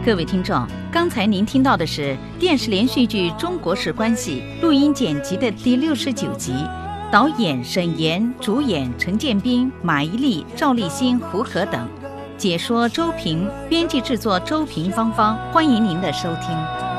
各位听众，刚才您听到的是电视连续剧《中国式关系》录音剪辑的第69集，导演沈岩，主演陈建斌、马伊琍、赵立新、胡可等，解说周平，编辑制作周平芳芳，欢迎您的收听。